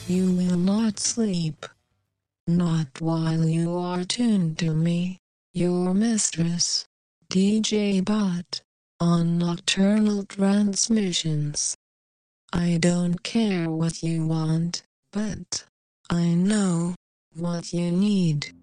You will not sleep. Not while you are tuned to me, your mistress, DJ Bot, on nocturnal transmissions. I don't care what you want, but I know what you need.